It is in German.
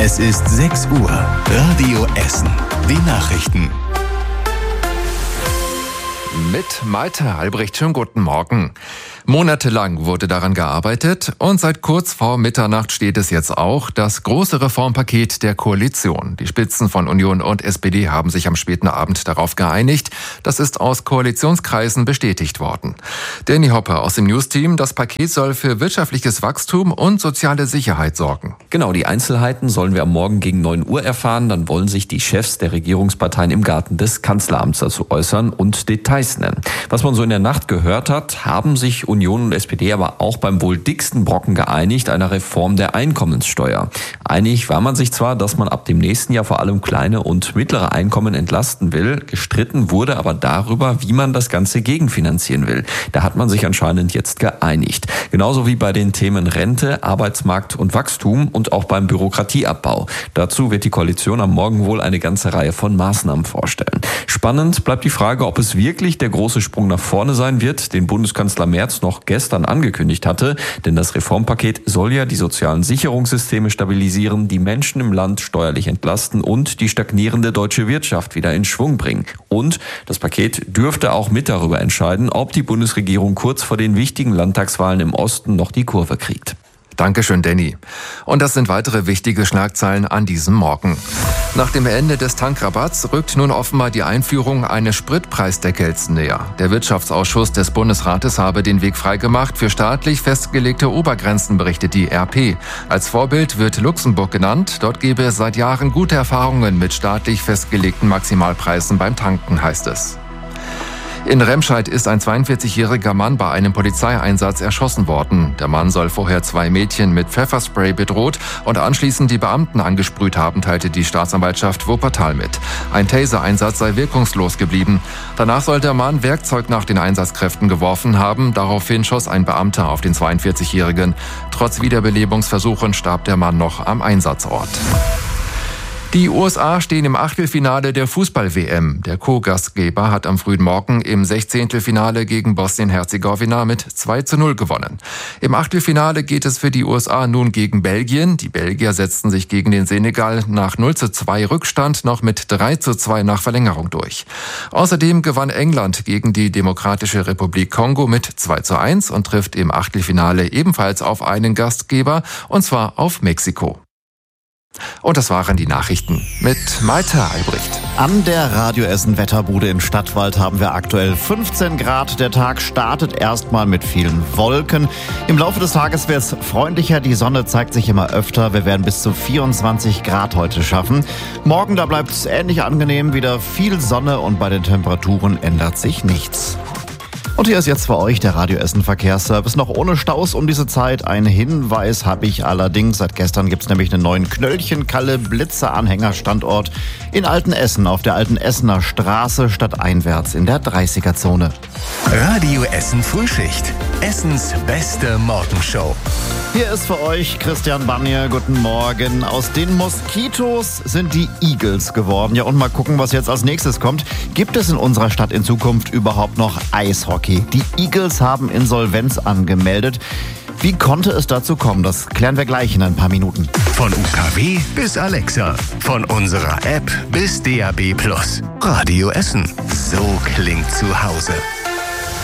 Es ist 6 Uhr. Radio Essen. Die Nachrichten. Mit Malte Albrecht, schönen guten Morgen. Monatelang wurde daran gearbeitet und seit kurz vor Mitternacht steht es jetzt auch, das große Reformpaket der Koalition. Die Spitzen von Union und SPD haben sich am späten Abend darauf geeinigt. Das ist aus Koalitionskreisen bestätigt worden. Danny Hopper aus dem News-Team, das Paket soll für wirtschaftliches Wachstum und soziale Sicherheit sorgen. Genau, die Einzelheiten sollen wir am Morgen gegen 9 Uhr erfahren. Dann wollen sich die Chefs der Regierungsparteien im Garten des Kanzleramts dazu äußern und Details nennen. Was man so in der Nacht gehört hat, haben sich Union und SPD aber auch beim wohl dicksten Brocken geeinigt, einer Reform der Einkommenssteuer. Einig war man sich zwar, dass man ab dem nächsten Jahr vor allem kleine und mittlere Einkommen entlasten will, gestritten wurde aber darüber, wie man das Ganze gegenfinanzieren will. Da hat man sich anscheinend jetzt geeinigt. Genauso wie bei den Themen Rente, Arbeitsmarkt und Wachstum und auch beim Bürokratieabbau. Dazu wird die Koalition am Morgen wohl eine ganze Reihe von Maßnahmen vorstellen. Spannend bleibt die Frage, ob es wirklich der große Sprung nach vorne sein wird, den Bundeskanzler Merz noch gestern angekündigt hatte, denn das Reformpaket soll ja die sozialen Sicherungssysteme stabilisieren, die Menschen im Land steuerlich entlasten und die stagnierende deutsche Wirtschaft wieder in Schwung bringen. Und das Paket dürfte auch mit darüber entscheiden, ob die Bundesregierung kurz vor den wichtigen Landtagswahlen im Osten noch die Kurve kriegt. Dankeschön, Danny. Und das sind weitere wichtige Schlagzeilen an diesem Morgen. Nach dem Ende des Tankrabatts rückt nun offenbar die Einführung eines Spritpreisdeckels näher. Der Wirtschaftsausschuss des Bundesrates habe den Weg freigemacht für staatlich festgelegte Obergrenzen, berichtet die RP. Als Vorbild wird Luxemburg genannt. Dort gebe es seit Jahren gute Erfahrungen mit staatlich festgelegten Maximalpreisen beim Tanken, heißt es. In Remscheid ist ein 42-jähriger Mann bei einem Polizeieinsatz erschossen worden. Der Mann soll vorher 2 Mädchen mit Pfefferspray bedroht und anschließend die Beamten angesprüht haben, teilte die Staatsanwaltschaft Wuppertal mit. Ein Taser-Einsatz sei wirkungslos geblieben. Danach soll der Mann Werkzeug nach den Einsatzkräften geworfen haben. Daraufhin schoss ein Beamter auf den 42-jährigen. Trotz Wiederbelebungsversuchen starb der Mann noch am Einsatzort. Die USA stehen im Achtelfinale der Fußball-WM. Der Co-Gastgeber hat am frühen Morgen im 16. Finale gegen Bosnien-Herzegowina mit 2:0 gewonnen. Im Achtelfinale geht es für die USA nun gegen Belgien. Die Belgier setzten sich gegen den Senegal nach 0:2 Rückstand noch mit 3:2 nach Verlängerung durch. Außerdem gewann England gegen die Demokratische Republik Kongo mit 2:1 und trifft im Achtelfinale ebenfalls auf einen Gastgeber, und zwar auf Mexiko. Und das waren die Nachrichten mit Malte Albrecht. An der Radio Essen Wetterbude in Stadtwald haben wir aktuell 15 Grad. Der Tag startet erstmal mit vielen Wolken. Im Laufe des Tages wird es freundlicher. Die Sonne zeigt sich immer öfter. Wir werden bis zu 24 Grad heute schaffen. Morgen, da bleibt es ähnlich angenehm. Wieder viel Sonne und bei den Temperaturen ändert sich nichts. Und hier ist jetzt für euch der Radio Essen Verkehrsservice. Noch ohne Staus um diese Zeit. Ein Hinweis habe ich allerdings. Seit gestern gibt es nämlich einen neuen Knöllchen-Kalle-Blitzer-Anhängerstandort in Altenessen auf der Alten Essener Straße stadteinwärts in der 30er-Zone. Radio Essen Frühschicht. Essens beste Morgenshow. Hier ist für euch Christian Bannier. Guten Morgen. Aus den Moskitos sind die Eagles geworden. Ja, und mal gucken, was jetzt als nächstes kommt. Gibt es in unserer Stadt in Zukunft überhaupt noch Eishockey? Die Eagles haben Insolvenz angemeldet. Wie konnte es dazu kommen? Das klären wir gleich in ein paar Minuten. Von UKW bis Alexa. Von unserer App bis DAB+. Radio Essen. So klingt zu Hause.